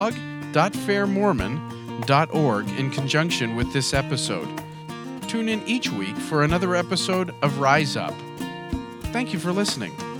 blog.fairmormon.org in conjunction with this episode. Tune in each week for another episode of Rise Up. Thank you for listening.